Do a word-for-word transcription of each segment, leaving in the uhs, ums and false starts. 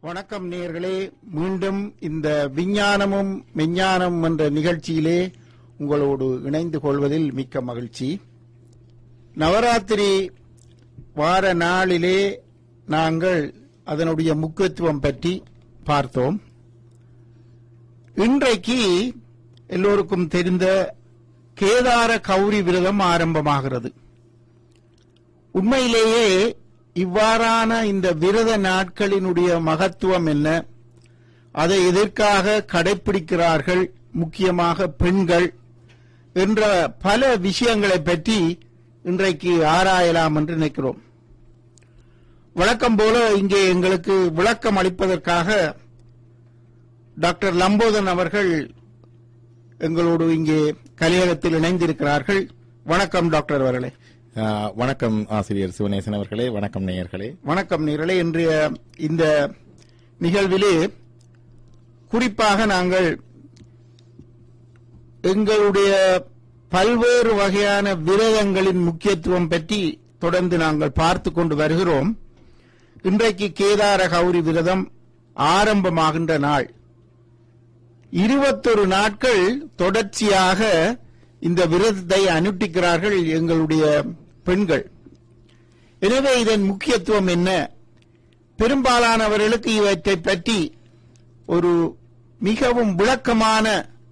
வணக்கம் நேயர்களே, மீண்டும் இந்த விஞ்ஞானமும் மெஞ்ஞானம் என்ற நிகழ்ச்சியிலே உங்களோடு இணைந்து கொள்வதில் மிக்க மகிழ்ச்சி. நவராத்திரி வார நாளிலே நாங்கள் அதனுடைய முக்கியத்துவம் பற்றி பார்த்தோம். இன்றைக்கு எல்லோருக்கும் தெரிந்த கேதார கௌரி விரதம் ஆரம்பமாகிறது. உண்மையிலேயே இவ்வாறான இந்த விரத நாட்களினுடைய மகத்துவம் என்ன, அதை எதற்காக கடைபிடிக்கிறார்கள், முக்கியமாக பெண்கள் என்ற பல விஷயங்களை பற்றி இன்றைக்கு ஆராயலாம் என்று நினைக்கிறோம். வழக்கம் போல இங்கே எங்களுக்கு விளக்கம் அளிப்பதற்காக டாக்டர் லம்போதன் அவர்கள் எங்களோடு இங்கே கலையகத்தில் இணைந்திருக்கிறார்கள். வணக்கம் டாக்டர் அவர்களே. வணக்கம் ஆசிரியர் சிவநேசன் அவர்களே. வணக்கம் நேயர்களே. வணக்கம் நேயர்களே. இன்றைய இந்த நிகழ்விலே குறிப்பாக நாங்கள் எங்களுடைய பல்வேறு வகையான விரதங்களின் முக்கியத்துவம் பற்றி தொடர்ந்து நாங்கள் பார்த்து கொண்டு வருகிறோம். இன்றைக்கு கேதார கௌரி விரதம் ஆரம்பமாகின்ற நாள். இருபத்தொரு நாட்கள் தொடர்ச்சியாக இந்த விரதத்தை அனுஷ்டிக்கிறார்கள் எங்களுடைய பெண்கள். எனவே இதன் முக்கியத்துவம் என்ன? பெரும்பாலானவர்களுக்கு இவற்றை பற்றி ஒரு மிகவும் விளக்கமான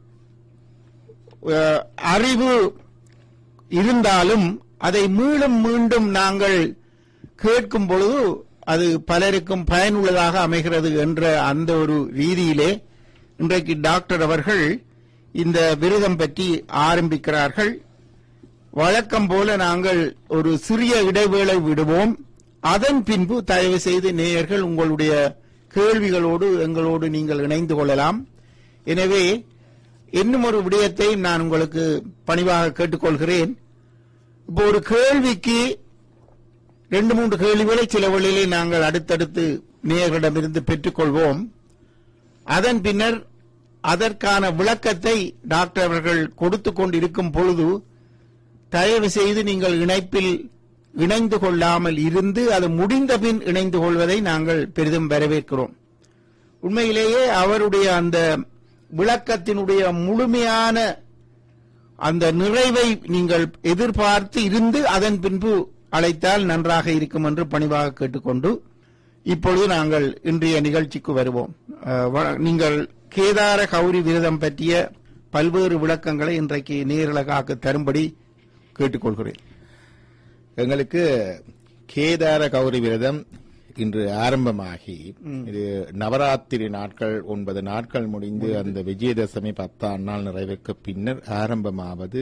அறிவு இருந்தாலும் அதை மீண்டும் மீண்டும் நாங்கள் கேட்கும் பொழுது அது பலருக்கும் பயனுள்ளதாக அமைகிறது என்ற அந்த ஒரு ரீதியிலே இன்றைக்கு டாக்டர் அவர்கள் இந்த விரதம் பற்றி ஆரம்பிக்கிறார்கள். வழக்கம் போல நாங்கள் ஒரு சிறிய இடைவேளை விடுவோம். அதன் பின்பு தயவு செய்து நேயர்கள் உங்களுடைய கேள்விகளோடு எங்களோடு நீங்கள் இணைந்து கொள்ளலாம். எனவே இன்னும் ஒரு விடயத்தை நான் உங்களுக்கு பணிவாக கேட்டுக்கொள்கிறேன். இப்போ ஒரு கேள்விக்கு ரெண்டு மூன்று கேள்விகளை சில வழியிலே நாங்கள் அடுத்தடுத்து நேயர்களிடமிருந்து பெற்றுக்கொள்வோம். அதன் பின்னர் அதற்கான விளக்கத்தை டாக்டர் அவர்கள் கொடுத்து கொண்டிருக்கும் பொழுது தயவு செய்து நீங்கள் இணைப்பில் இணைந்து கொள்ளாமல் இருந்து அது முடிந்த பின் இணைந்து கொள்வதை நாங்கள் பெரிதும் வரவேற்கிறோம். உண்மையிலேயே அவருடைய அந்த விளக்கத்தினுடைய முழுமையான அந்த நிறைவை நீங்கள் எதிர்பார்த்து இருந்து அதன் பின்பு அழைத்தால் நன்றாக இருக்கும் என்று பணிவாக கேட்டுக்கொண்டு இப்பொழுது நாங்கள் இன்றைய நிகழ்ச்சிக்கு வருவோம். நீங்கள் கேதார கௌரி விரதம் பற்றிய பல்வேறு விளக்கங்களை இன்றைக்கு நேரலகாக தரும்படி கேட்டுக்கொள்கிறேன். எங்களுக்கு கேதார கௌரி விரதம் இன்று ஆரம்பமாகி இது நவராத்திரி நாட்கள் ஒன்பது நாட்கள் முடிந்து அந்த விஜயதசமி பத்தாம் நாள் நிறைவுக்கு பின்னர் ஆரம்பமாவது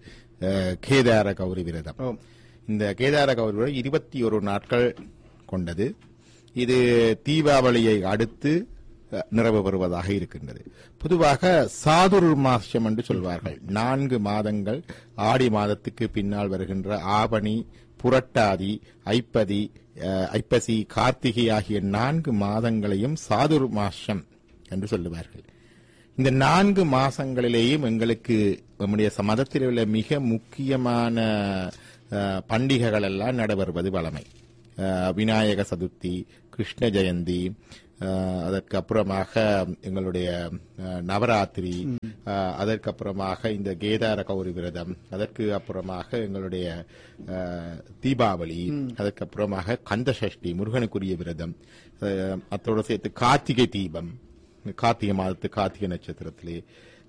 கேதார கௌரி விரதம். இந்த கேதார கௌரி விரதம் இருபத்தி ஒரு நாட்கள் கொண்டது. இது தீபாவளியை அடுத்து நிறைவு பெறுவதாக இருக்கின்றது. பொதுவாக சாதுர்மாசம் என்று சொல்வார்கள். நான்கு மாதங்கள், ஆடி மாதத்துக்கு பின்னால் வருகின்ற ஆவணி, புரட்டாதி, ஐப்பதி, ஐப்பசி, கார்த்திகை ஆகிய நான்கு மாதங்களையும் சாதுர்மாசம் என்று சொல்லுவார்கள். இந்த நான்கு மாசங்களிலேயும் எங்களுக்கு நம்முடைய மதத்தில் உள்ள மிக முக்கியமான பண்டிகைகள் எல்லாம் நடைபெறுவது வழமை. விநாயக சதுர்த்தி, கிருஷ்ண ஜெயந்தி, அதற்கு அப்புறமாக எங்களுடைய நவராத்திரி, அதற்கு அப்புறமாக இந்த கேதார கௌரி விரதம், அதற்கு அப்புறமாக எங்களுடைய தீபாவளி, அதற்கு அப்புறமாக கந்த சஷ்டி முருகனுக்குரிய விரதம், அதோடு சேர்த்து கார்த்திகை தீபம், கார்த்திகை மாதத்து கார்த்திகை நட்சத்திரத்திலே,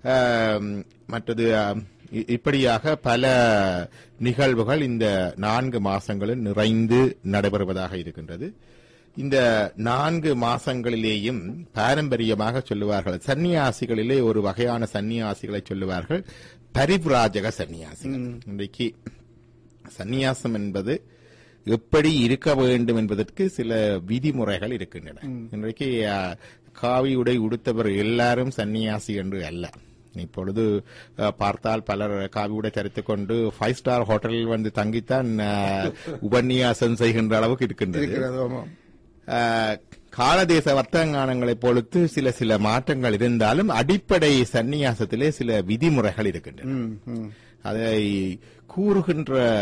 மற்றது இப்படியாக பல நிகழ்வுகள் இந்த நான்கு மாசங்களில் நிறைந்து நடைபெறுவதாக இருக்கின்றது. இந்த நான்கு மாசங்களிலேயும் பாரம்பரியமாக சொல்லுவார்கள், சன்னியாசிகளிலே ஒரு வகையான சன்னியாசிகளை சொல்லுவார்கள் பரிவ்ராஜக சன்னியாசிகள். இன்றைக்கு சன்னியாசம் என்பது எப்படி இருக்க வேண்டும் என்பதற்கு சில விதிமுறைகள் இருக்கின்றன. இன்றைக்கு காவி உடை உடுத்தவர் எல்லாரும் சன்னியாசி என்று அல்ல. இப்பொழுது பார்த்தால் பலர் காவி உடை தரித்துக் கொண்டு ஃபைவ் ஸ்டார் ஹோட்டலில் வந்து தங்கித்தான் உபன்யாசம் செய்கின்ற அளவுக்கு இருக்கின்றது. காலதேச வர்த்தகங்களை பொறுத்து சில சில மாற்றங்கள் இருந்தாலும் அடிப்படை சன்னியாசத்திலே சில விதிமுறைகள் இருக்கின்றன. அதை கூறுகின்ற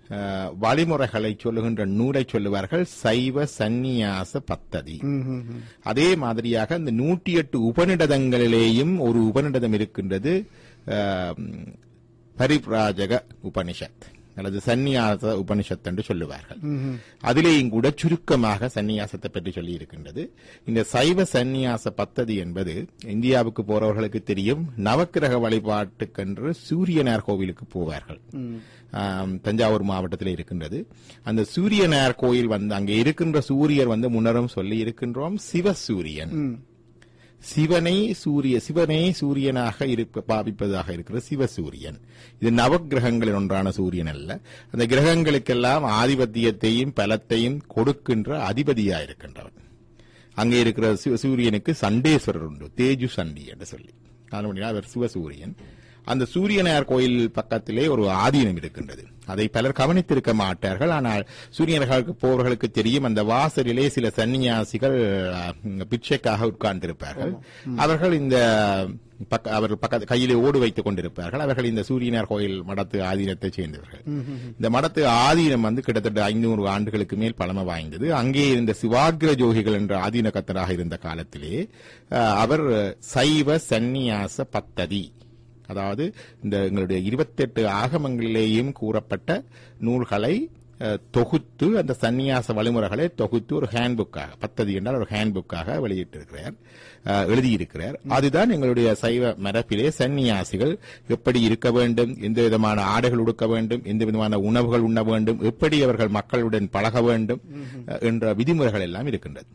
அஹ், வழிமுறைகளை சொல்லுகின்ற நூலை சொல்லுவார்கள் சைவ சந்நியாச பத்ததி. அதே மாதிரியாக இந்த நூற்றி எட்டு உபநிடதங்களிலேயும் ஒரு உபநிடதம் இருக்கின்றது, அஹ், பரிப்ராஜக உபனிஷத் அல்லது சந்நியாச உபனிஷத் என்று சொல்லுவார்கள். அதிலேயும் கூட சுருக்கமாக சந்நியாசத்தை பற்றி சொல்லி இருக்கின்றது. இந்த சைவ சந்நியாச பத்ததி என்பது இந்தியாவுக்கு போறவர்களுக்கு தெரியும். நவக்கிரக வழிபாட்டுக்கென்று சூரியனார் கோவிலுக்கு போவார்கள். ஆம், தஞ்சாவூர் மாவட்டத்தில் இருக்கின்றது. அந்த சூரியனார் கோயில் வந்து அங்கே இருக்கின்ற சூரியர் வந்து முன்னரும் சொல்லி இருக்கின்றோம் சிவசூரியன். சிவனை சூரிய சிவனை சூரியனாக இருப்ப பாவிப்பதாக இருக்கிற சிவசூரியன். இது நவக்கிரகங்களில் ஒன்றான சூரியன் அல்ல. அந்த கிரகங்களுக்கெல்லாம் ஆதிபத்தியத்தையும் பலத்தையும் கொடுக்கின்ற அதிபதியா இருக்கின்றவன். அங்கே இருக்கிற சூரியனுக்கு சண்டேஸ்வரர் உண்டு, தேஜு சண்டி என்று சொல்லி. அவர் சிவசூரியன். அந்த சூரியனார் கோயில் பக்கத்திலே ஒரு ஆதீனம் இருக்கின்றது. அதை பலர் கவனித்திருக்க மாட்டார்கள். ஆனால் சூரியனர்களுக்கு போவர்களுக்கு தெரியும். அந்த வாசலிலே சில சன்னியாசிகள் பிச்சைக்காக உட்கார்ந்திருப்பார்கள். அவர்கள் இந்த அவர்கள் பக்கத்து கையிலே ஓடு வைத்துக் கொண்டிருப்பார்கள். அவர்கள் இந்த சூரியனார் கோயில் மடத்து ஆதீனத்தை சேர்ந்தவர்கள். இந்த மடத்து ஆதீனம் வந்து கிட்டத்தட்ட ஐநூறு ஆண்டுகளுக்கு மேல் பழமை வாய்ந்தது. அங்கே இருந்த சிவாகிர ஜோகிகள் என்ற ஆதீன கத்தராக இருந்த காலத்திலே அவர் சைவ சந்நியாச பத்ததி, அதாவது இந்த எங்களுடைய இருபத்தி எட்டு ஆகமங்களிலேயும் கூறப்பட்ட நூல்களை தொகுத்து அந்த சந்நியாச வழிமுறைகளை தொகுத்து ஒரு ஹேண்ட்புக்காக, பத்ததி என்றால் ஒரு ஹேண்ட்புக்காக வெளியிட்டிருக்கிறார், எழுதியிருக்கிறார். அதுதான் எங்களுடைய சைவ மரபிலே சந்நியாசிகள் எப்படி இருக்க வேண்டும், எந்த விதமான ஆடைகள் உடுக்க வேண்டும், எந்த விதமான உணவுகள் உண்ண வேண்டும், எப்படி அவர்கள் மக்களுடன் பழக வேண்டும் என்ற விதிமுறைகள் எல்லாம் இருக்கின்றது.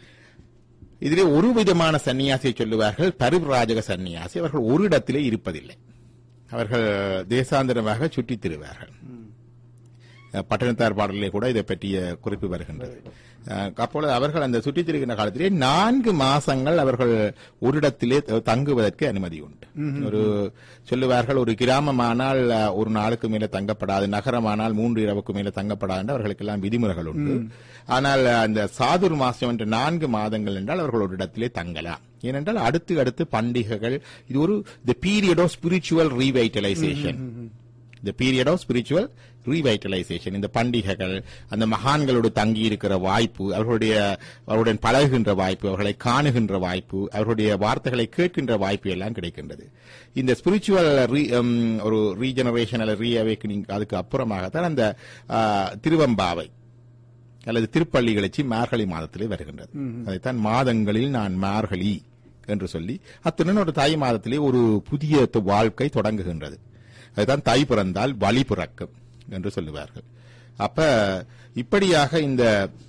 இதிலே ஒரு விதமான சன்னியாசியை சொல்லுவார்கள் பரிவ்ராஜக சன்னியாசி. அவர்கள் ஒரு இடத்திலே இருப்பதில்லை. அவர்கள் தேசாந்தரமாக சுற்றித் திரிவார்கள். பட்டணத்தார் பாடலிலே கூட இதை பற்றிய குறிப்பு வருகின்றது. அப்பொழுது அவர்கள் அந்த சுற்றித் திரிகின்ற காலத்திலே நான்கு மாசங்கள் அவர்கள் ஒரு இடத்திலே தங்குவதற்கு அனுமதி உண்டு. ஒரு சொல்லுவார்கள், ஒரு கிராமமானால் ஒரு நாளுக்கு மேல தங்கப்படாது, நகரமானால் மூன்று இரவுக்கு மேல தங்கப்படாது என்று அவர்களுக்கு எல்லாம் விதிமுறைகள் உண்டு. ஆனால் அந்த சாதுர் மாசம் என்ற நான்கு மாதங்கள் என்றால் அவர்கள் ஒரு இடத்திலே தங்கலாம். ஏனென்றால் அடுத்து அடுத்து பண்டிகைகள், இது ஒரு தி period of spiritual ரீவைட்டலைசேஷன். The period of spiritual revitalization. இந்த பண்டிகைகள், அந்த மகான்களோடு தங்கி இருக்கிற வாய்ப்பு, அவர்களுடைய அவருடன் பழகுகின்ற வாய்ப்பு, அவர்களை காணுகின்ற வாய்ப்பு, அவர்களுடைய வார்த்தைகளை கேட்கின்ற வாய்ப்பு எல்லாம் கிடைக்கின்றது. இந்த ஸ்பிரிச்சுவல் ஒரு ரீஜெனரேஷன் அல்லது ரீஅவேக்கனிங் அதுக்கு அப்புறமாகத்தான் அந்த திருவம்பாவை அல்லது திருப்பள்ளி எழுச்சி மார்கழி மாதத்திலே வருகின்றது. அதைத்தான் மாதங்களில் நான் மார்கழி என்று சொல்லி அத்துடன் ஒரு தாய் மாதத்திலே ஒரு புதிய வாழ்க்கை தொடங்குகின்றது. அதுதான் தை பிறந்தால் வழி பிறக்கும் என்று சொல்லுவார்கள். அப்ப இப்படியாக இந்த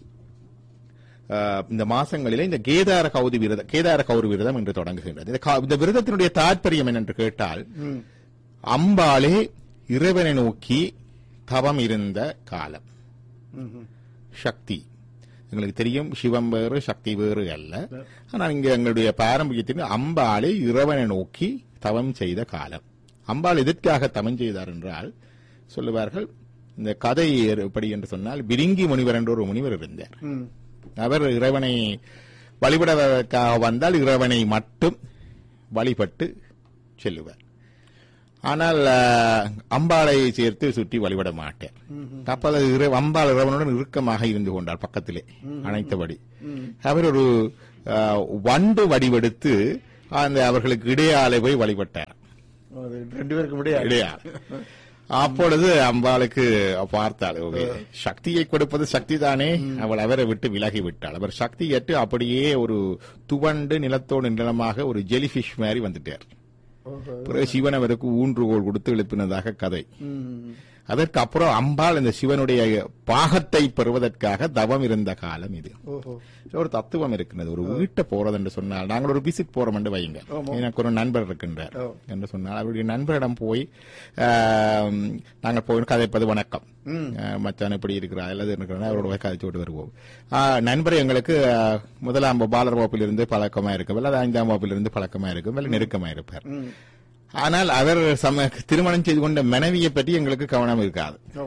இந்த மாசங்களிலே இந்த கேதார கௌதி விரதம் கேதார கௌரி விரதம் என்று தொடங்குகின்றது. இந்த விரதத்தினுடைய தாற்பயம் என்னென்று கேட்டால், அம்பாளே இறைவனை நோக்கி தவம் இருந்த காலம். சக்தி எங்களுக்கு தெரியும், சிவம் வேறு சக்தி வேறு அல்ல. ஆனால் இங்க எங்களுடைய பாரம்பரியத்தின் அம்பாளே இறைவனை நோக்கி தவம் செய்த காலம். அம்பாள் எதற்காக தவம் செய்தார் என்றால் சொல்லுவார்கள், இந்த கதை எப்படி என்று சொன்னால், பிரிங்கி முனிவர் என்ற ஒரு முனிவர் இருந்தார். அவர் இறைவனை வழிபடுவதற்காக வந்தால் இறைவனை மட்டும் வழிபட்டு செல்லுவார். ஆனால் அம்பாளை சேர்த்து சுற்றி வழிபட மாட்டார். அப்போது அம்பாள் இறைவனுடன் இறுக்கமாக இருந்து கொண்டார், பக்கத்திலே அணைத்தபடி. அவர் ஒரு வண்டு வடிவெடுத்து அந்த அவர்களுக்கு இடையாலை போய் வழிபட்டார். ரெண்டு பேருக்கும் இடையா. அப்பொழுது அம்பாளுக்கு பார்த்தாள், சக்தியை கொடுப்பது சக்தி தானே, அவள் அவரை விட்டு விலகி விட்டாள். அவர் சக்தி ஏற்று அப்படியே ஒரு துவண்டு நிலத்தோடு நிலமாக ஒரு ஜெலிபிஷ் மாதிரி வந்துட்டார். பிறகு சிவன் அவருக்கு ஊன்றுகோல் கொடுத்து எழுப்பினதாக கதை. அதற்கு அப்புறம் அம்பாள் இந்த சிவனுடைய பாகத்தை பெறுவதற்காக தவம் இருந்த காலம் இது. ஒரு தத்துவம் இருக்கின்றது. ஒரு வீட்டை போறது என்று சொன்னால், நாங்கள் ஒரு விசிட் போறோம் என்று வைங்க, எனக்கு ஒரு நண்பர் இருக்கின்றார் என்று சொன்னால், அவருடைய நண்பரிடம் போய் நாங்கள் போய் கதைப்பது, வணக்கம் மச்சான் எப்படி இருக்கிறா அல்லது இருக்கிறா, அவரோட கதைச்சு விட்டு வருவோம். நண்பர் எங்களுக்கு முதலாம் பாலர் வகுப்பிலிருந்து பழக்கமா இருக்கும், அல்லது ஐந்தாம் வகுப்பிலிருந்து பழக்கமா இருக்கும், அல்ல நெருக்கமா இருப்பார். ஆனால் அவர் திருமணம் செய்து கொண்ட மனைவியை பற்றி எங்களுக்கு கவனம் இருக்காது.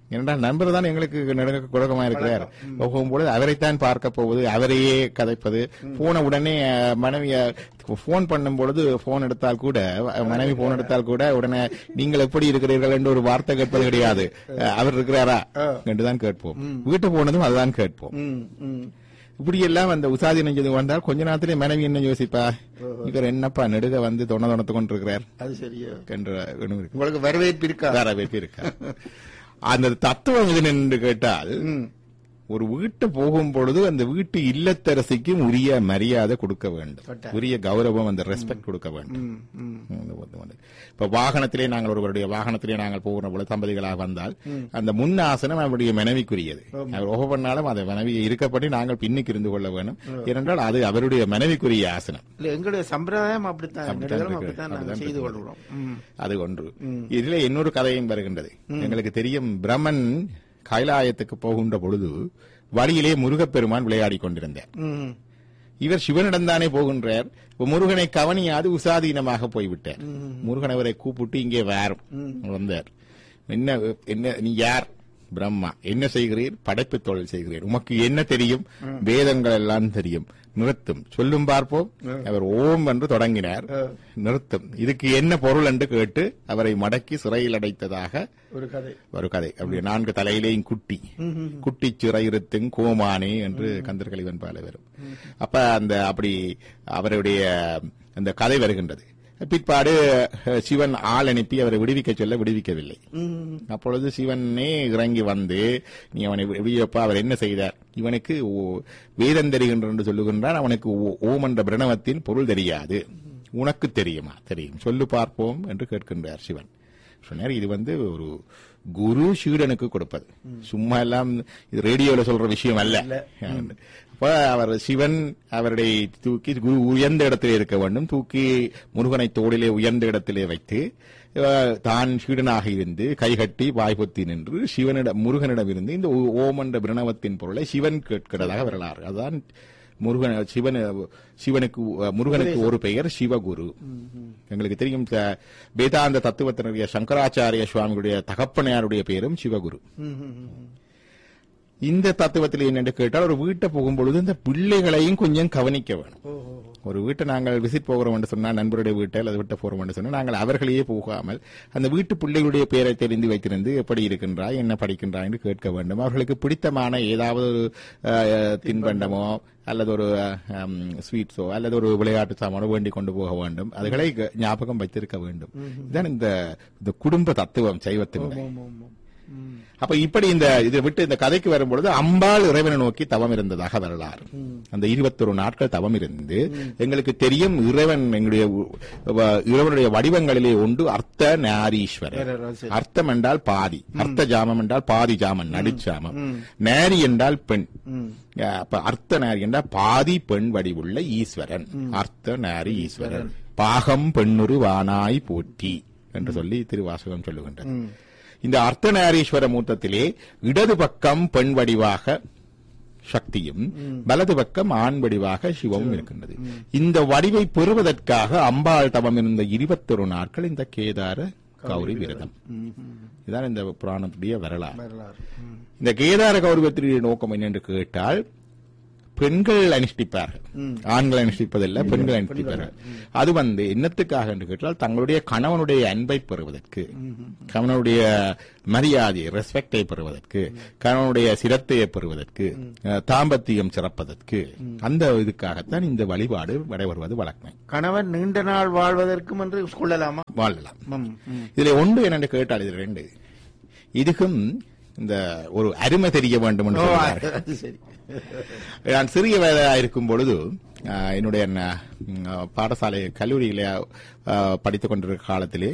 என்றால் நண்பர் தான் எங்களுக்கு நெருங்க குழக்கமா இருக்கிறார். போகும்போது அவரைத்தான் பார்க்க போவது, அவரையே கதைப்பது. போன உடனே மனைவிய போன் பண்ணும் பொழுது போன் எடுத்தால் கூட, மனைவி போன் எடுத்தால் கூட உடனே நீங்கள் எப்படி இருக்கிறீர்கள் என்று ஒரு வார்த்தை கேட்பது கிடையாது. அவர் இருக்கிறாரா என்றுதான் கேட்போம். வீட்டு போனதும் அதுதான் கேட்போம். இப்படி எல்லாம் அந்த உசாதி நெஞ்சது வந்தால் கொஞ்ச நேரத்திலே மனைவி என்ன யோசிப்பா, இவர் என்னப்பா நெடுக வந்து தொண தொணத்து கொண்டிருக்கிறார், அது சரியா என்ற உங்களுக்கு வரவேற்பு இருக்கா? வரவேற்பு இருக்கா? அந்த தத்துவம் இது என்று கேட்டால், ஒரு வீட்டு போகும் பொழுது அந்த வீட்டு இல்லத்தரசிக்கும் உரிய மரியாதை கொடுக்க வேண்டும், உரிய கௌரவம், அந்த ரெஸ்பெக்ட் கொடுக்க வேண்டும். இப்ப வாகனத்திலே நாங்கள் ஒருவருடைய வாகனத்திலே நாங்கள் போகிற பொழுது தம்பதிகளாக வந்தால் அந்த முன் ஆசனம் அவருடைய மனைவிக்குரியது. அவர் ஓக பண்ணாலும் அதை மனைவியை இருக்கப்படி நாங்கள் பின்னுக்கு இருந்து கொள்ள வேண்டும். ஏனென்றால் அது அவருடைய மனைவிக்குரிய ஆசனம். எங்களுடைய சம்பிரதாயம் அப்படித்தான். அது ஒன்று. இதுல இன்னொரு கதையும் வருகின்றது. எங்களுக்கு தெரியும், பிரம்மன் கைலாயத்துக்கு போகின்ற பொழுது வழியிலே முருகப்பெருமான் விளையாடி கொண்டிருந்தார். இவர் சிவனிடம்தானே போகின்றார். முருகனை கவனியாது உசாதீனமாக போய்விட்டார். முருகன் அவரை கூப்பிட்டு இங்கே வாரும் வந்தார். என்ன என்ன நீ யார்? பிரம்மா. என்ன செய்கிறீர்? படைப்பு தொழில் செய்கிறீர். உமக்கு என்ன தெரியும்? வேதங்கள் எல்லாம் தெரியும். நிறுத்தும், சொல்லும் பார்ப்போம். அவர் ஓம் என்று தொடங்கினார். நிறுத்தும், இதுக்கு என்ன பொருள் என்று கேட்டு அவரை மடக்கி சிறையில் அடைத்ததாக ஒரு கதை. ஒரு கதை. அப்படி நான்கு தலையிலேயும் குட்டி குட்டி சிறையிருத்தும் கோமானே என்று கந்தர்கலிவன் பால வரும். அப்ப அந்த அப்படி அவருடைய அந்த கதை வருகின்றது. பிற்பாடு சிவன் ஆள் அனுப்பி அவரை விடுவிக்க சொல்ல விடுவிக்கவில்லை. அப்பொழுது சிவனே இறங்கி வந்து, நீ அவனை விடுவிப்பா. அவர் என்ன செய்தார்? இவனுக்கு வேதம் தெரிகின்ற என்று சொல்லுகின்றான். அவனுக்கு ஓம் என்ற பிரணவத்தின் பொருள் தெரியாது. உனக்கு தெரியுமா? தெரியும், சொல்லு பார்ப்போம் என்று கேட்கின்றார் சிவன். சொன்னார், இது வந்து ஒரு குரு சீடனுக்கு கொடுப்பது, சும்மா எல்லாம் இது ரேடியோல சொல்ற விஷயம் அல்ல. அப்ப அவர் சிவன் அவருடைய தூக்கி குரு உயர்ந்த இடத்திலே இருக்க வேண்டும். தூக்கி முருகனை தோளிலே உயர்ந்த இடத்திலே வைத்து தான் சீடனாக இருந்து கைகட்டி வாய்பொத்தி நின்று சிவனிடம் முருகனிடம் இருந்து இந்த ஓம் என்ற பிரணவத்தின் பொருளை சிவன் கேட்கிறதாக வரலாறு. அதுதான் முருகன் சிவன் சிவனுக்கு முருகனுக்கு ஒரு பெயர் சிவகுரு. எங்களுக்கு தெரியும், வேதாந்த தத்துவத்தினுடைய சங்கராச்சாரிய சுவாமிகளுடைய தகப்பனையாருடைய பெயரும் சிவகுரு. இந்த தத்துவத்தில் என்னென்று கேட்டால், ஒரு வீட்டை போகும்பொழுது இந்த பிள்ளைகளையும் கொஞ்சம் கவனிக்க வேணும். ஒரு வீட்டை நாங்கள் விசிட் போகிறோம் என்று சொன்னால், நண்பருடைய வீட்டை அல்லது வீட்டை போகிறோம் என்று சொன்னால், நாங்கள் அவர்களையே போகாமல் அந்த வீட்டு பிள்ளைகளுடைய பெயரை தெரிந்து வைத்திருந்து எப்படி இருக்கின்றாய், என்ன படிக்கின்றாய் என்று கேட்க வேண்டும். அவர்களுக்கு பிடித்தமான ஏதாவது ஒரு தின்பண்டமோ அல்லது ஒரு ஸ்வீட்ஸோ அல்லது ஒரு விளையாட்டு சாமானோ வேண்டி கொண்டு போக வேண்டும். அதுகளை ஞாபகம் வைத்திருக்க வேண்டும். இதுதான் இந்த குடும்ப தத்துவம் சைவத்தினுடைய. அப்ப இப்படி இந்த இதை விட்டு இந்த கதைக்கு வரும்பொழுது அம்பாள் இறைவனை நோக்கி தவம் இருந்ததாக வரலாறு. அந்த இருபத்தொரு நாட்கள் தவம் இருந்து எங்களுக்கு தெரியும், இறைவன் எங்களுடைய இறைவனுடைய வடிவங்களிலே ஒன்று அர்த்த நாரீஸ்வரர். அர்த்தம் என்றால் பாதி, அர்த்த ஜாமம் என்றால் பாதி ஜாமம், நடுச்சாமம். நாரி என்றால் பெண். அப்ப அர்த்த நாரி என்றால் பாதி பெண் வடிவுள்ள ஈஸ்வரன். அர்த்த நாரி ஈஸ்வரன். பாகம் பெண்ணுரு வானாய் போற்றி என்று சொல்லி திருவாசகம் சொல்லுகின்றது. இந்த அர்த்தநாரீஸ்வர மூர்த்தத்திலே இடது பக்கம் பெண் வடிவாக சக்தியும் வலது பக்கம் ஆண் வடிவாக சிவமும் இருக்கின்றது. இந்த வடிவை பெறுவதற்காக அம்பாள் தவம் இருந்த இருபத்தொரு நாட்கள் இந்த கேதார கௌரி விரதம். இதுதான் இந்த புராணத்துடைய வரலாறு. இந்த கேதார கௌரவத்தினுடைய நோக்கம் என்னென்று கேட்டால், பெண்கள் அனுஷ்டிப்பார்கள், ஆண்கள் அனுஷ்டிப்பதில்லை, பெண்கள் அனுஷ்டிப்பார்கள். அது வந்து என்னத்துக்காக என்று கேட்டால், தங்களுடைய கணவனுடைய அன்பை பெறுவதற்கு, கணவனுடைய மரியாதையை ரெஸ்பெக்டை பெறுவதற்கு, கணவனுடைய சிரத்தையை பெறுவதற்கு, தாம்பத்தியம் சிறப்பதற்கு, அந்த இதுக்காகத்தான் இந்த வழிபாடு நடைபெறுவது வழக்கம். கணவன் நீண்ட நாள் வாழ்வதற்கும் என்று கொள்ளலாமா? வாழலாம். இதுல ஒன்று என்னென்று கேட்டால், இது ரெண்டு இதுக்கும் இந்த ஒரு அருமை தெரிய வேண்டும் என்று சொல்றார்கள். நான் சிறிய வயதாக இருக்கும் பொழுது என்னுடைய பாடசாலை கல்லூரியில படித்துக் கொண்டிருக்கிற காலத்திலே,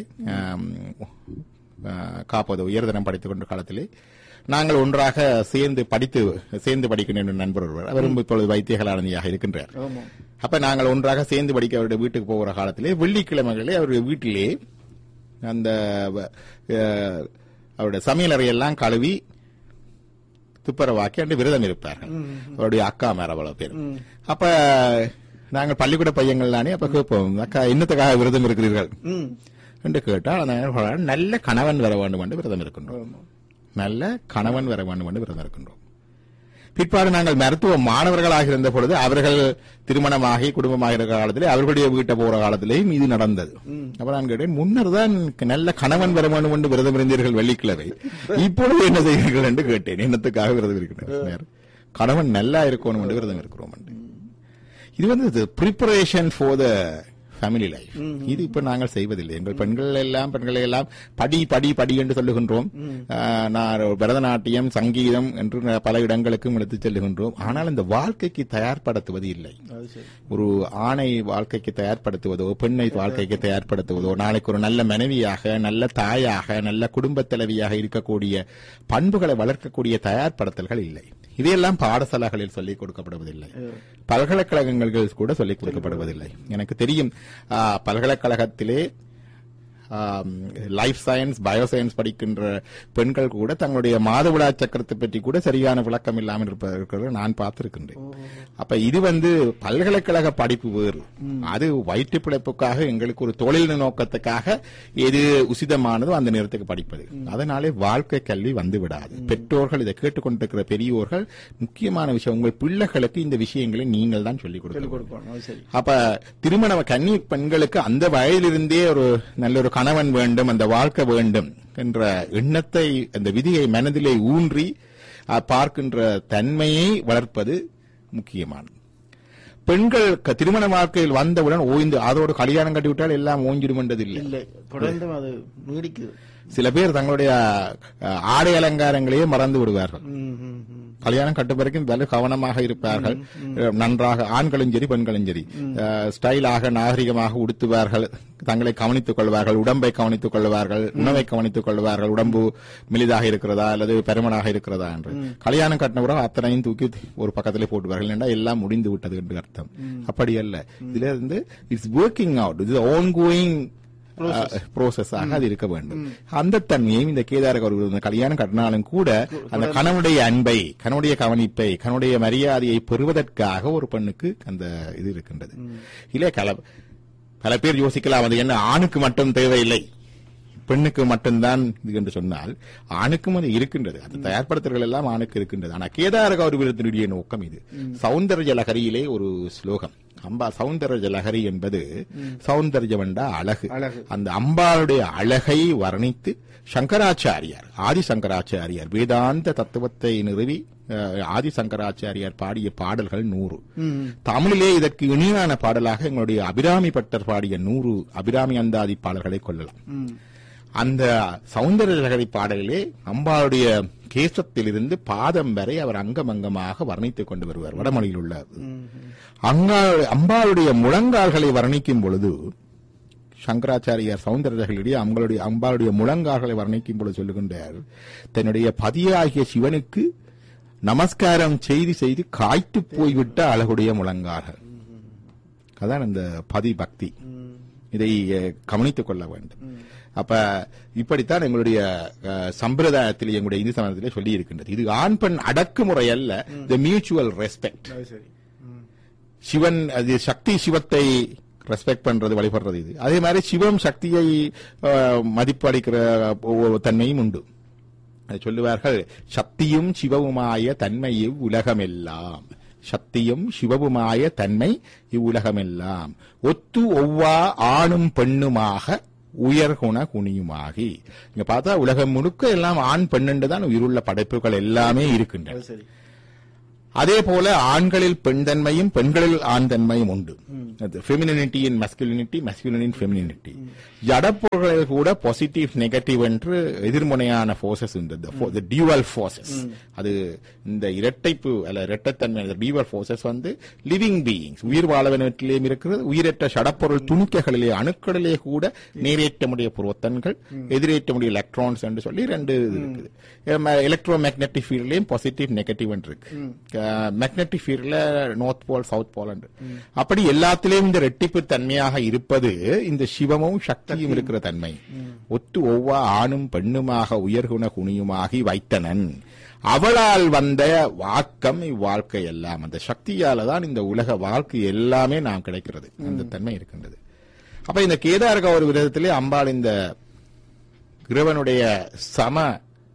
காப்பது உயர்தரம் படித்துக் கொண்ட காலத்திலே நாங்கள் ஒன்றாக சேர்ந்து படித்து சேர்ந்து படிக்கின்ற நண்பர் ஒருவர், அவரும் இப்பொழுது வைத்தியகலாநிதியாக இருக்கின்றார். அப்ப நாங்கள் ஒன்றாக சேர்ந்து படிக்க அவருடைய வீட்டுக்கு போகிற காலத்திலே வெள்ளிக்கிழமைகளே அவருடைய வீட்டிலே அந்த அவருடைய சமையலறையெல்லாம் கழுவி துப்புரவாக்கி அன்று விரதம் இருப்பார்கள். அவருடைய அக்கா மேல அவ்வளவு பேர். அப்ப நாங்கள் பள்ளிக்கூட பையங்கள் தானே, அப்ப கேட்போம், அக்கா என்னத்துக்காக விரதம் இருக்கிறீர்கள் என்று கேட்டால், நல்ல கணவன் வர வேண்டும் என்று விரதம் இருக்கின்றோம். நல்ல கணவன் வர வேண்டும் என்று விரதம் இருக்கின்றோம். பிற்பாடு நாங்கள் மருத்துவ மாணவர்களாக இருந்த பொழுது அவர்கள் திருமணமாகி குடும்பமாக இருக்கிற காலத்திலே அவர்களுடைய வீட்டை போற காலத்திலேயும் இது நடந்தது. அப்ப நான் கேட்டேன், முன்னர் தான் நல்ல கணவன் வர வேண்டும் என்று விரதம் இருந்தீர்கள் வெள்ளிக்கிழமை, இப்பொழுது என்ன செய்வீர்கள் என்று கேட்டேன். என்னத்துக்காக விரதம் இருக்கிறார்? கணவன் நல்லா இருக்கணும் என்று விரதம் இருக்கிறோம். இது வந்து preparation for the family life. இது இப்ப நாங்கள் செய்வதில்லை. எங்கள் பெண்கள் எல்லாம் பெண்களை எல்லாம் படி படி படி என்று சொல்லுகின்றோம். நான் பரதநாட்டியம் சங்கீதம் என்று பல இடங்களுக்கும் எடுத்துச் செல்லுகின்றோம். ஆனால் இந்த வாழ்க்கைக்கு தயார்படுத்துவது இல்லை. ஒரு ஆணை வாழ்க்கைக்கு தயார்படுத்துவதோ பெண்ணை வாழ்க்கைக்கு தயார்படுத்துவதோ நாளைக்கு ஒரு நல்ல மனைவியாக நல்ல தாயாக நல்ல குடும்ப தலைவியாக இருக்கக்கூடிய பண்புகளை வளர்க்கக்கூடிய தயார்படுத்தல்கள் இல்லை. இதையெல்லாம் பாடசாலைகளில் சொல்லிக் கொடுக்கப்படுவதில்லை, பல்கலைக்கழகங்கள் கூட சொல்லிக் கொடுக்கப்படுவதில்லை. எனக்கு தெரியும், பல்கலைக்கழகத்திலே லைஃப் சயின்ஸ் பயோ சயின்ஸ் படிக்கின்ற பெண்கள் கூட தங்களுடைய மாதவிடா சக்கரத்தை பற்றி கூட சரியான விளக்கம் இல்லாமல் இருப்பதற்கு நான் பார்த்திருக்கின்றேன். அப்ப இது வந்து பல்கலைக்கழக படிப்பு வேறு, அது வயிற்று பிழைப்புக்காக எங்களுக்கு ஒரு தொழில் நோக்கத்துக்காக எது உசிதமானதோ அந்த நேரத்துக்கு படிப்பது. அதனாலே வாழ்க்கை கல்வி வந்து விடாது. பெற்றோர்கள் இதை கேட்டுக்கொண்டிருக்கிற பெரியோர்கள் முக்கியமான விஷயம், உங்கள் பிள்ளைகளுக்கு இந்த விஷயங்களை நீங்கள் தான் சொல்லிக் கொடுக்கணும். அப்ப திருமண கன்னி பெண்களுக்கு அந்த வயதிலிருந்தே ஒரு நல்ல ஒரு கணவன் வேண்டும், அந்த வாழ்க்கை வேண்டும் என்ற எண்ணத்தை அந்த விதியை மனதிலே ஊன்றி பார்க்கின்ற தன்மையை வளர்ப்பது முக்கியமானது. பெண்கள் திருமண வாழ்க்கையில் வந்தவுடன் ஓய்ந்து அதோடு கல்யாணம் கட்டிவிட்டால் எல்லாம் ஓஞ்சிடும் என்றது இல்லை, தொடர்ந்து அது நீடிக்குது. சில பேர் தங்களுடைய ஆடை அலங்காரங்களையே மறந்து விடுவார்கள். கல்யாணம் கட்டும் வரைக்கும் வெகு கவனமாக இருப்பார்கள். நன்றாக ஆண்களும் சரி பெண்களும் சரி ஸ்டைலாக நாகரிகமாக உடுத்துவார்கள், தங்களை கவனித்துக் கொள்வார்கள், உடம்பை கவனித்துக் கொள்வார்கள், உணவை கவனித்துக் கொள்வார்கள், உடம்பு மெலிதாக இருக்கிறதா அல்லது பெருமனாக இருக்கிறதா என்று. கல்யாணம் கட்டின கூட அத்தனையும் தூக்கி ஒரு பக்கத்திலே போட்டுவார்கள், என்றால் எல்லாம் முடிந்து விட்டது என்று அர்த்தம். அப்படி அல்ல, இதுல இருந்து இட்ஸ் ஒர்க்கிங் அவுட், இது ஆன் கோயிங் ப்ரோசஸாக அது இருக்க வேண்டும். அந்த தன்மையும் இந்த கேதார கௌரவ கல்யாணம் கட்டினாலும் கூட அந்த கணவனுடைய அன்பை, கணவனுடைய கவனிப்பை, கணவனுடைய மரியாதையை பெறுவதற்காக ஒரு பெண்ணுக்கு அந்த இது இருக்கின்றது. இல்ல கல பல பேர் யோசிக்கலாம், அது என்ன ஆணுக்கு மட்டும் தேவையில்லை பெண்ணுக்கு மட்டும்தான் இது என்று சொன்னால், ஆணுக்கும் அது இருக்கின்றது. அந்த தயார்படுத்தல்கள் எல்லாம் ஆணுக்கு இருக்கின்றது. ஆனா கேதார கௌரவத்தினுடைய நோக்கம் இது. சௌந்தர்ய லகரியிலே ஒரு ஸ்லோகம், அம்பா சௌந்தர்ய லகரி என்பது சௌந்தர்யம் என்றா அழகு. அந்த அம்பாளுடைய அழகை வர்ணித்து சங்கராச்சாரியார், ஆதி சங்கராச்சாரியார் வேதாந்த தத்துவத்தை நிறுவி ஆதி சங்கராச்சாரியார் பாடிய பாடல்கள் நூறு. தமிழிலே இதற்கு இணையான பாடலாக எங்களுடைய அபிராமி பட்டர் பாடிய நூறு அபிராமி அந்தாதி பாடல்களை கொள்ளலாம். அந்த சௌந்தர்ய லகரி பாடலிலே அம்பாளுடைய கேசத்திலிருந்து பாதம் வரை அவர் அங்கம் அங்கமாக வர்ணித்துக் கொண்டு வருவார். வடமொழியில் உள்ள அம்பாளுடைய முழங்கால்களை வர்ணிக்கும் பொழுது சங்கராச்சாரியார் சௌந்தரர்களிடையே அம்பாளுடைய அம்பாளுடைய முழங்கால்களை வர்ணிக்கும் பொழுது சொல்லுகின்றார், தன்னுடைய பதியாகிய சிவனுக்கு நமஸ்காரம் செய்து செய்து காய்த்து போய்விட்ட அழகுடைய முழங்கால்கள். அதான் அந்த பதி பக்தி. இதை கவனித்துக் கொள்ள வேண்டும். அப்ப இப்படித்தான் எங்களுடைய சம்பிரதாயத்தில் எங்களுடைய இந்து சமயத்திலே சொல்லி இருக்கின்றது. இது ஆண் பெண் அடக்குமுறை அல்ல, தி மியூச்சுவல் ரெஸ்பெக்ட். சிவன் அது சக்தி சிவத்தை ரெஸ்பெக்ட் பண்றது, வழிபடுறது. இது அதே மாதிரி சிவம் சக்தியை மதிப்பளிக்கிற தன்மையும் உண்டு. சொல்லுவார்கள், சக்தியும் சிவவுமாய தன்மை இவ்வுலகமெல்லாம், சக்தியும் சிவவுமாய தன்மை இவ்வுலகமெல்லாம், ஒத்து ஒவ்வா ஆணும் பெண்ணுமாக உயர்குண குணியுமாகி. இங்க பார்த்தா உலகம் முழுக்க எல்லாம் ஆண் பெண்ணு தான் உயிருள்ள படைப்புகள் எல்லாமே இருக்கின்றன. அதே போல ஆண்களில் பெண் தன்மையும் பெண்களில் ஆண் தன்மையும் உண்டு. ஃபெமினிட்டி இன் மஸ்குலினிட்டி, மஸ்குலின் இன் ஃபெமினிட்டி. ஜடப்பொருள்களில் கூட பாசிட்டிவ் நெகட்டிவ் என்று எதிர்முனையான போர்சஸ் உண்டு, டியூவல் போர்சஸ். அது இந்த இரட்டைப்பு அல்ல இரட்டைத்தன்மை டியூவல் போர்சஸ் வந்து லிவிங் பீயிங்ஸ், உயிர் வாழவனத்திலேயும் இருக்கிறது. உயிரற்ற ஜடப்பொருள் துணிக்கைகளிலே அணுக்களிலே கூட நேரேற்றமுடைய புரோத்தன்கள், எதிரேற்றமுடைய எலக்ட்ரான்ஸ் என்று சொல்லி ரெண்டு இருக்குது. எலக்ட்ரோ மேக்னெட்டிக் ஃபீல்ட்லயும் பாசிட்டிவ் நெகட்டிவ் இருக்கு. மேக்னெட்டிக் ஃபீல்ட்ல நார்த் போல் சவுத் போல் என்று. அப்படி எல்லாத்திலேயும் இந்த ரெட்டிப்பு தன்மையாக இருப்பது இந்த சிவமும் சக்தியும் இருக்கிற தன்மை. ஒத்து ஒவ்வொரு ஆணும் பெண்ணுமாக உயர்குண குணியுமாகி வைத்தனன், அவளால் வந்த வாக்கம் இவ்வாழ்க்கை எல்லாம். அந்த சக்தியால தான் இந்த உலக வாழ்க்கை எல்லாமே நாம் கிடைக்கிறது. அந்த தன்மை இருக்கின்றது. அப்ப இந்த கேதாரக ஒரு விதத்திலே அம்பாள் இந்த இறைவனுடைய சம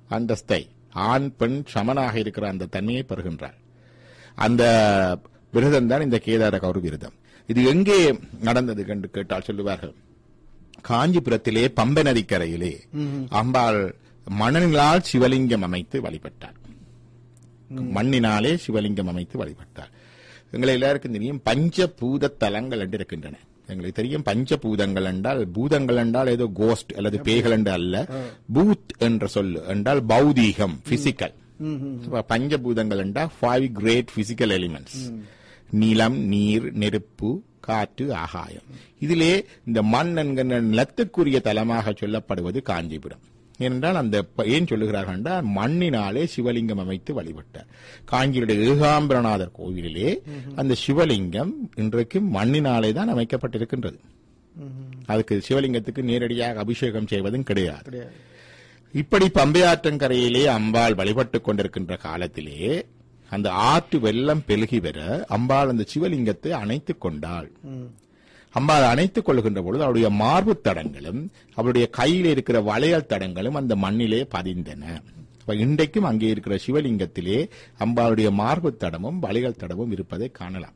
அந்தஸ்தை, ஆண் பெண் சமனாக இருக்கிற அந்த தன்மையை பெறுகின்றார். அந்த விரதம் தான் இந்த கேதார கௌரி விரதம். இது எங்கே நடந்தது என்று கேட்டால் சொல்லுவார்கள், காஞ்சிபுரத்திலே பம்பை நதிக்கரையிலே அம்பாள் மணலால் சிவலிங்கம் அமைத்து வழிபட்டார். மண்ணினாலே சிவலிங்கம் அமைத்து வழிபட்டார். எங்களை எல்லாருக்கும் தெரியும் பஞ்சபூத தலங்கள் என்று இருக்கின்றன. எங்களுக்கு தெரியும் பஞ்சபூதங்கள் என்றால், பூதங்கள் என்றால் ஏதோ கோஸ்ட் அல்லது பேய்கள் என்று அல்ல. பூத் என்ற சொல் என்றால் பௌதீகம், பிசிக்கல். பஞ்சபூதங்கள் என்றால் ஃபைவ் கிரேட் பிசிக்கல் எலிமெண்ட்ஸ்: நிலம், நீர், நெருப்பு, காற்று, ஆகாயம். இதிலே இந்த மண் என்கிற நிலத்துக்குரிய தலமாக சொல்லப்படுவது காஞ்சிபுரம். ஏனென்றால் அந்த ஏன் சொல்லுகிறார்கள் என்றால், மண்ணினாலே சிவலிங்கம் அமைத்து வழிபட்டார். காஞ்சியுடைய ஏகாம்பரநாதர் கோவிலிலே அந்த சிவலிங்கம் இன்றைக்கு மண்ணினாலே தான் அமைக்கப்பட்டிருக்கின்றது. அதுக்கு சிவலிங்கத்துக்கு நேரடியாக அபிஷேகம் செய்வதும் கிடையாது. இப்படி பம்பையாற்றங்கரையிலே அம்பாள் வழிபட்டுக் கொண்டிருக்கின்ற காலத்திலே அந்த ஆற்று வெள்ளம் பெருகி வர அம்பாள் அந்த சிவலிங்கத்தை அணைத்துக் கொண்டாள். அம்பாள் அணைத்துக் கொள்கின்ற பொழுது அவருடைய மார்பு தடங்களும் அவருடைய கையில் இருக்கிற வளையல் தடங்களும் அந்த மண்ணிலே பதிந்தன. இன்றைக்கும் அங்கே இருக்கிற சிவலிங்கத்திலே அம்பாளுடைய மார்பு தடமும் வளையல் தடமும் இருப்பதை காணலாம்.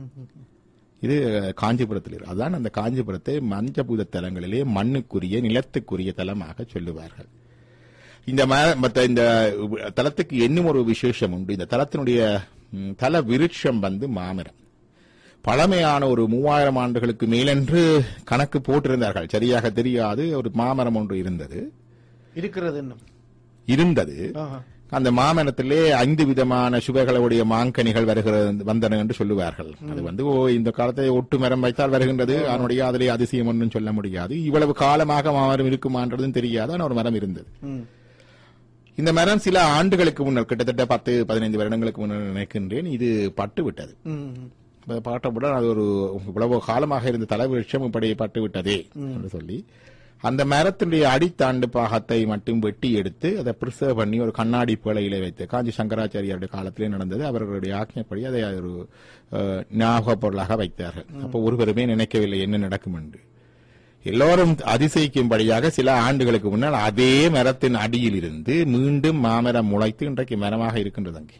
இது காஞ்சிபுரத்தில். அதான் அந்த காஞ்சிபுரத்தை மஞ்சபூத தலங்களிலே மண்ணுக்குரிய நிலத்துக்குரிய தலமாக சொல்லுவார்கள். இந்த இந்த தலத்துக்கு இன்னும் ஒரு விசேஷம் உண்டு. இந்த தலத்தினுடைய தல விருட்சம் வந்து மாமரம். பழமையான ஒரு மூவாயிரம் ஆண்டுகளுக்கு மேலென்று கணக்கு போட்டிருந்தார்கள், சரியாக தெரியாது. ஒரு மாமரம் ஒன்று இருந்தது இருக்கிறது இருந்தது அந்த மாமரத்திலே ஐந்து விதமான சுவைகளுடைய மாங்கனிகள் வருகிறது வந்தன என்று சொல்லுவார்கள். அது வந்து இந்த காலத்தை ஒட்டு மரம் வைத்தால் வருகின்றது. அதனுடைய அதிலே அதிசயம் ஒன்றும் சொல்ல முடியாது. இவ்வளவு காலமாக மாமரம் இருக்குமான்றதும் தெரியாது. ஆனால் ஒரு மரம் இருந்தது. இந்த மரம் சில ஆண்டுகளுக்கு முன்னர், கிட்டத்தட்ட பத்து பதினைந்து வருடங்களுக்கு முன்னர் நினைக்கின்றேன், இது பட்டு விட்டது. பாட்டவுடன் அது ஒரு இவ்வளவு காலமாக இருந்த தலைவிருட்சம் இப்படி பட்டு விட்டதே என்று சொல்லி அந்த மரத்தினுடைய அடித்தாண்டு பாகத்தை மட்டும் வெட்டி எடுத்து அதை பிரிசர்வ் பண்ணி ஒரு கண்ணாடி பேழையிலே வைத்து, காஞ்சி சங்கராச்சாரியாருடைய காலத்திலே நடந்தது. அவர்களுடைய ஆக்ஞைப்படி அதை ஒரு ஞாபக பொருளாக வைத்தார்கள். அப்போ ஒருவருமே நினைக்கவில்லை என்ன நடக்கும் என்று. எல்லோரும் அதிசயிக்கும்படியாக சில ஆண்டுகளுக்கு முன்னால் அதே மரத்தின் அடியில் இருந்து மீண்டும் மாமரம் முளைத்து இன்றைக்கு மரமாக இருக்கின்றது அங்கே.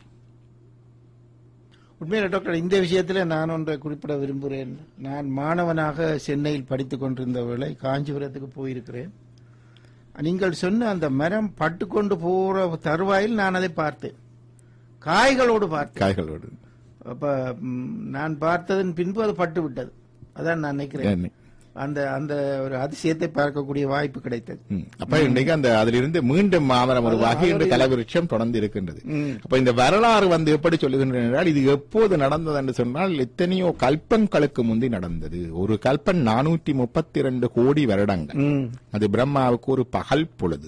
உண்மையில டாக்டர், இந்த விஷயத்தில் நான் ஒன்றை குறிப்பிட விரும்புகிறேன். நான் மாணவனாக சென்னையில் படித்துக் கொண்டிருந்த வேளை காஞ்சிபுரத்துக்கு போயிருக்கிறேன். நீங்கள் சொன்ன அந்த மரம் பட்டுக்கொண்டு போற தருவாயில் நான் அதை பார்த்தேன், காய்களோடு பார்த்தேன். காய்களோடு அப்ப நான் பார்த்ததன் பின்பு அது பட்டு விட்டது. அதான் நான் நினைக்கிறேன். அந்த அந்த ஒரு அதிசயத்தை பார்க்கக்கூடிய வாய்ப்பு கிடைத்தது. அப்ப இன்றைக்கு அந்த அதிலிருந்து மீண்டும் மாமரம் உருவாகி இன்று தலைவிருட்சம் தொடர்ந்து இருக்கின்றது. அப்ப இந்த வரலாறு வந்து எப்படி சொல்லுகின்றன என்றால், இது எப்போது நடந்தது என்று சொன்னால் எத்தனையோ கல்பங்களுக்கு முந்தி நடந்தது. ஒரு கல்பன் நானூற்றி முப்பத்தி இரண்டு கோடி வருடங்கள். அது பிரம்மாவுக்கு ஒரு பகல் பொழுது.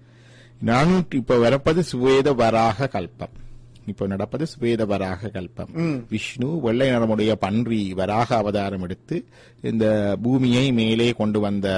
நானூற்றி இப்ப வரப்பது சுவேத வராக கல்பம். இப்ப நடப்பது சுவேத வராக கல்பம். விஷ்ணு வெள்ளை நிறமுடைய பன்றி வராக அவதாரம் எடுத்து இந்த பூமியை மேலே கொண்டு வந்த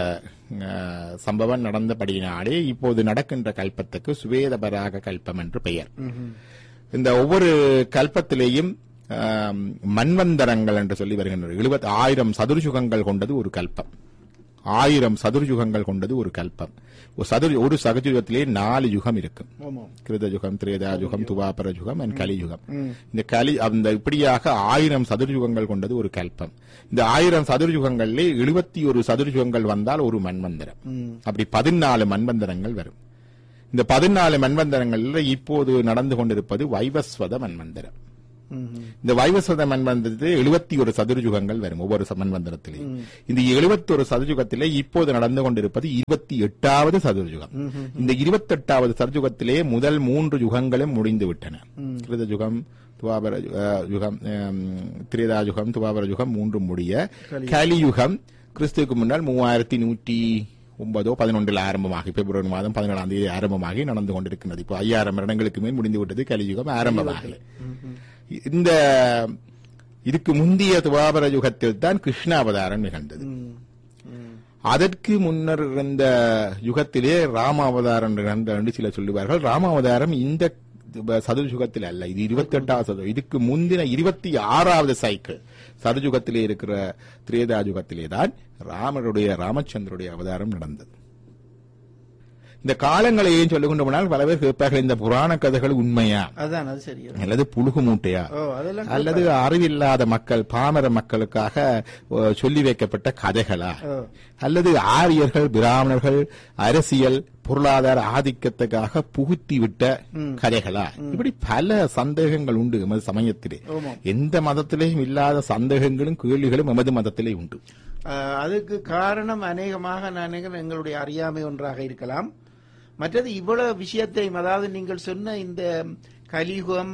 சம்பவம் நடந்தபடியினாலே இப்போது நடக்கின்ற கல்பத்துக்கு சுவேத வராக கல்பம் என்று பெயர். இந்த ஒவ்வொரு கல்பத்திலேயும் மன்வந்தரங்கள் என்று சொல்லி வருகின்றன. எழுபத்தி ஆயிரம் சதுர்யுகங்கள் கொண்டது ஒரு கல்பம். ஆயிரம் சதுர்யுகங்கள் கொண்டது ஒரு கல்பம். ஒரு சதுர்யுகத்திலே நாலு யுகம் இருக்கும். கிருத யுகம், திரேதா யுகம், துவாபர யுகம் அண்ட் கலியுகம். இந்த கலி அந்த இப்படியாக ஆயிரம் சதுர்யுகங்கள் கொண்டது ஒரு கல்பம். இந்த ஆயிரம் சதுர்யுகங்களிலே எழுபத்தி ஒரு சதுர்யுகங்கள் வந்தால் ஒரு மன்வந்தரம். அப்படி பதினாலு மன்வந்தரங்கள் வரும். இந்த பதினாலு மன்வந்தரங்களில் இப்போது நடந்து கொண்டிருப்பது வைவஸ்வத மன்வந்தரம். இந்த வைவஸ்வத மன்வந்தரத்தில் எழுபத்தி ஒரு சதுர்யுகங்கள் வரும் ஒவ்வொரு மன்வந்தரத்திலே. இந்த எழுபத்தி ஒரு சதுர்யுகத்திலே இப்போது நடந்து கொண்டிருப்பது இருபத்தி எட்டாவது சதுர்யுகம். இந்த இருபத்தி எட்டாவது சதுர்யுகத்திலே முதல் மூன்று யுகங்களும் முடிந்து விட்டன. கிருத யுகம், துவாபர யுகம், திரேதா யுகம், துவாபர யுகம் மூன்று முடிய கலியுகம் கிறிஸ்துவுக்கு முன்னால் மூவாயிரத்தி நூற்றி ஒன்பதோ பதினொன்றில் ஆரம்பமாகி பிப்ரவரி மாதம் பதினேழாம் தேதி ஆரம்பமாகி நடந்து கொண்டிருக்கிறது. இப்போ ஐயாயிரம் வருடங்களுக்கு மேல் முடிந்து விட்டது கலியுகம் ஆரம்பமாகி. இந்த இதுக்கு முந்தைய துவாபர யுகத்தில் தான் கிருஷ்ணாவதாரம் நிகழ்ந்தது. அதற்கு முன்னர் இருந்த யுகத்திலே ராமாவதாரம் நிகழ்ந்த என்று சிலர் சொல்லுவார்கள். ராமாவதாரம் இந்த சதுர்யுகத்தில் அல்ல, இது இருபத்தி எட்டாவது சதுரம். இதுக்கு முந்தின இருபத்தி ஆறாவது சைக்கிள் சதுர்யுகத்திலே இருக்கிற திரேதா யுகத்திலே தான் ராமருடைய ராமச்சந்திரனுடைய அவதாரம் நடந்தது. இந்த காலங்களை ஏன் சொல்லுகின்ற போனால் பல பேர் கேட்பார்கள் இந்த புராண கதைகள் உண்மையா அதான் அது சரி அல்லது புழுகு மூட்டையா அல்லது அறிவில்லாத மக்கள் பாமர மக்களுக்காக சொல்லி வைக்கப்பட்ட கதைகளா அல்லது ஆரியர்கள் பிராமணர்கள் அரசியல் பொருளாதார ஆதிக்கத்துக்காக புகுத்தி விட்ட கதைகளா, இப்படி பல சந்தேகங்கள் உண்டு எமது சமயத்திலே. எந்த மதத்திலேயும் இல்லாத சந்தேகங்களும் கேள்விகளும் எமது மதத்திலே உண்டு. அதுக்கு காரணம் அநேகமாக நான் எங்களுடைய அறியாமை ஒன்றாக இருக்கலாம். மற்றது இவ்வளவு விஷயத்தையும், அதாவது நீங்கள் சொன்ன இந்த கலியுகம்,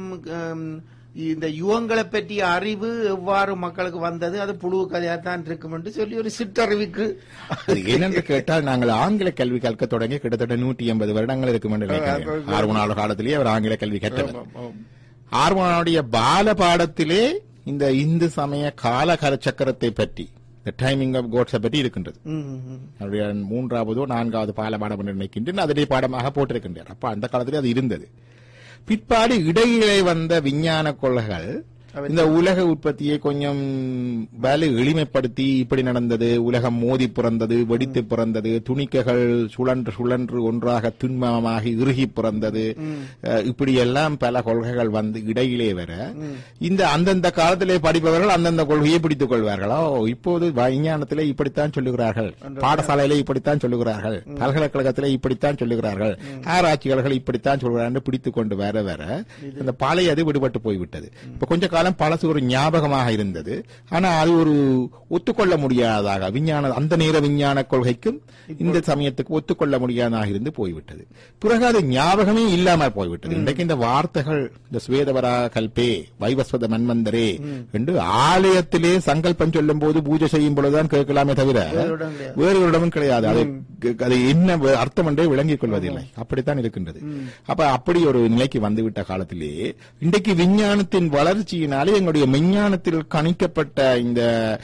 இந்த யுகங்களை பற்றிய அறிவு எவ்வாறு மக்களுக்கு வந்தது, அது புழு கதையாத்தான் இருக்கும் என்று சொல்லி ஒரு சிற்றறிவுக்கு என்னென்று கேட்டால், நாங்கள் ஆங்கில கல்வி கற்க தொடங்கி கிட்டத்தட்ட நூற்றி எண்பது வருடங்கள் இருக்கும் என்று நினைக்கிறேன். ஆர்வனாளர் காலத்திலேயே அவர் ஆங்கில கல்வி கற்றவர். ஆர்வனுடைய பால பாடத்திலே இந்த இந்து சமய கால சக்கரத்தை பற்றி, டைமிங் ஆஃப் கோட்ஸை பற்றி இருக்கின்றது. அவருடைய மூன்றாவதோ நான்காவது பால பாடம் என்று நினைக்கின்றேன். அதிலே பாடமாக போட்டிருக்கின்றார். அப்ப அந்த காலத்திலே அது இருந்தது. பிற்பாடு இடையிலே வந்த விஞ்ஞான கொள்கைகள் இந்த உலக உற்பத்தியை கொஞ்சம் வேலை எளிமைப்படுத்தி, இப்படி நடந்தது, உலகம் மோதி பிறந்தது, வெடித்து பிறந்தது, துணிக்கைகள் சுழன்று சுழன்று ஒன்றாக திண்மமாகி இறுகி பிறந்தது, இப்படி எல்லாம் பல கொள்கைகள் வந்து இடையிலே வர இந்த அந்தந்த காலத்திலே படிப்பவர்கள் அந்தந்த கொள்கையை பிடித்துக் கொள்வார்களோ. இப்போது விஞ்ஞானத்திலே இப்படித்தான் சொல்லுகிறார்கள், பாடசாலையிலே இப்படித்தான் சொல்லுகிறார்கள், பல்கலைக்கழகத்திலே இப்படித்தான் சொல்லுகிறார்கள், ஆராய்ச்சியாளர்கள் இப்படித்தான் சொல்கிறார்கள் பிடித்துக் கொண்டு வர வர அந்த பாலை அது விடுபட்டு போய்விட்டது. இப்ப கொஞ்ச காலம் பழசு ஒரு ஞாபகமாக இருந்தது. ஆனா அது ஒரு ஒத்துக்கொள்ள முடியாததாக, விஞ்ஞான அந்த நேர விஞ்ஞான கொள்கைக்கும் இந்த சமயத்துக்கு ஒத்துக்கொள்ள முடியாததாக இருந்து போய்விட்டது. பிறகு அது ஞாபகமே இல்லாமல் போய்விட்டது. இன்றைக்கு இந்த வார்த்தைகள், இந்த ஸ்வேதவரா கல்பே வைவஸ்வத மன்வந்தரே என்று ஆலயத்திலே சங்கல்பம் சொல்லும் போது பூஜை செய்யும் பொழுதுதான் கேட்கலாமே தவிர வேறு ஒரு இடமும் கிடையாது. அது அது என்ன அர்த்தம் என்றே விளங்கிக் கொள்வதில்லை. அப்படித்தான் இருக்கின்றது. அப்ப அப்படி ஒரு நிலைக்கு வந்துவிட்ட காலத்திலே இன்றைக்கு விஞ்ஞானத்தின் வளர்ச்சியினால் எங்களுடைய விஞ்ஞானத்தில் கணிக்கப்பட்ட இந்த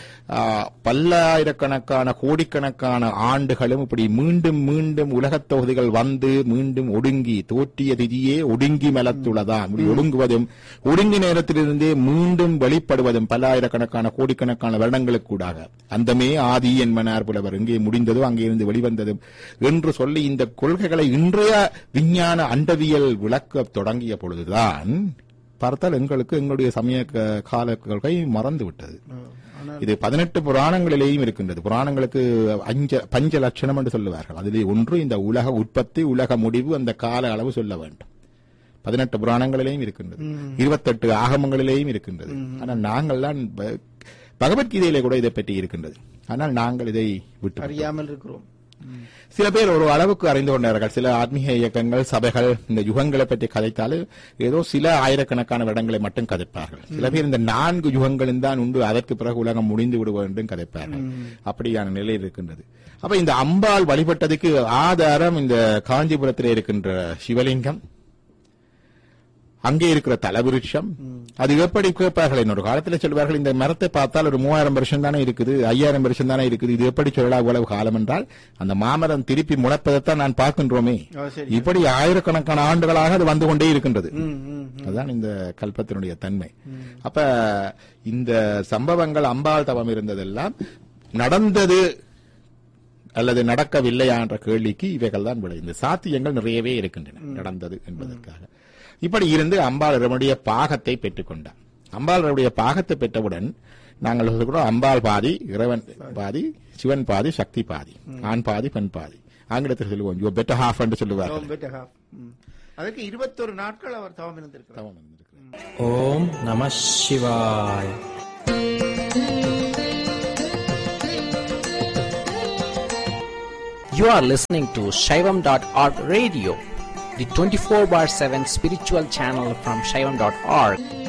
பல்லாயிரக்கணக்கான கோடிக்கணக்கான ஆண்டுகளும் இப்படி மீண்டும் மீண்டும் உலகத் தொகுதிகள் வந்து மீண்டும் ஒடுங்கி தோற்றிய திதியே ஒடுங்கி மலத்துள்ளதான். இப்படி ஒடுங்குவதும் ஒடுங்கி நேரத்திலிருந்தே மீண்டும் வெளிப்படுவதும் பல்லாயிரக்கணக்கான கோடிக்கணக்கான வருடங்களுக்கு கூடாக அந்தமே ஆதி என்பனார் புலவர், இங்கே முடிந்ததோ அங்கே இருந்து வெளிவந்ததும் என்று சொல்லி இந்த கொள்கைகளை இன்றைய விஞ்ஞான அண்டவியல் விளக்க தொடங்கிய பொழுதுதான் பார்த்தால் எங்களுக்கு எங்களுடைய சமய கால கொள்கை மறந்து விட்டது. இது பதினெட்டு புராணங்களிலேயும் இருக்கின்றது. புராணங்களுக்கு அஞ்ச பஞ்ச லட்சணம் என்று சொல்லுவார்கள். அதிலே ஒன்று இந்த உலக உற்பத்தி, உலக முடிவு, அந்த கால அளவு சொல்ல வேண்டும். பதினெட்டு புராணங்களிலேயும் இருக்கின்றது, இருபத்தெட்டு ஆகமங்களிலேயும் இருக்கின்றது. ஆனால் நாங்கள் தான் பகவத்கீதையிலே கூட இதை பற்றி இருக்கின்றது. ஆனால் நாங்கள் இதை விட்டு அறியாமல் இருக்கிறோம். சில பேர் ஒரு அளவுக்கு அறிந்து கொண்டார்கள். சில ஆத்மீக இயக்கங்கள், சபைகள் இந்த யுகங்களை பற்றி கதைத்தாலும் ஏதோ சில ஆயிரக்கணக்கான வருடங்களை மட்டும் கதைப்பார்கள். சில பேர் இந்த நான்கு யுகங்களும் தான் உண்டு, அதற்கு பிறகு உலகம் முடிந்து விடுவோம் என்றும் கதைப்பார்கள். அப்படியான நிலை இருக்கின்றது. அப்ப இந்த அம்பாள் வழிபட்டதுக்கு ஆதாரம் இந்த காஞ்சிபுரத்தில் இருக்கின்ற சிவலிங்கம், அங்கே இருக்கிற தலவிருட்சம். அது எப்படி கேட்பார்கள், என்னோட காலத்தில் சொல்வார்கள், இந்த மரத்தை பார்த்தால் ஒரு மூவாயிரம் வருஷம் தானே இருக்குது, ஐயாயிரம் வருஷம் தானே இருக்குது, இது எப்படி சொல்லலாம் இவ்வளவு காலம் என்றால் அந்த மாமரம் திருப்பி முளைப்பதைத்தான் நான் பார்க்கின்றோமே. இப்படி ஆயிரக்கணக்கான ஆண்டுகளாக அது வந்து கொண்டே இருக்கின்றது. அதுதான் இந்த கல்பத்தினுடைய தன்மை. அப்ப இந்த சம்பவங்கள் அம்பாள் தவம் இருந்ததெல்லாம் நடந்தது அல்லது நடக்கவில்லையா என்ற கேள்விக்கு இவைகள் தான் விடை. இந்த சாத்தியங்கள் நிறையவே இருக்கின்றன நடந்தது என்பதற்காக. இப்படி இருந்து அம்பாளுடைய பாகத்தை பெற்றுக் கொண்டார். அம்பாளுடைய பாகத்தை பெற்றவுடன் நாங்கள் சொல்கிறோம், அம்பாள் பாதி, இறைவன் பாதி, சிவன் பாதி, சக்தி பாதி, ஆண் பாதி, பெண் பாதி. ஆங்கிலத்தில் சொல்லுவோம் யூ பெட்டர் ஹாஃப் என்று சொல்லுவார். அதற்கு இருபத்தொரு நாட்கள் அவர் தவம் இருந்திருக்கிறார். ஓம் நம சிவாய. You are listening to Shaivam dot org radio, the twenty-four bar seven spiritual channel from Shaivam dot org.